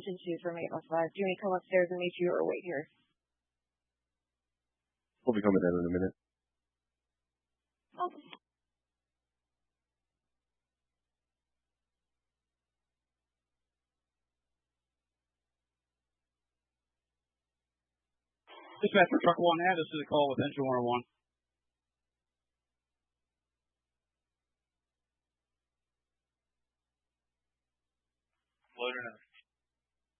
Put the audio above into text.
Engine 2 from 815. Do you want me to come upstairs and meet you or wait here? We'll be coming down in a minute. Okay. Dispatcher Truck 1, add us to the call with Engine 101. Loading up.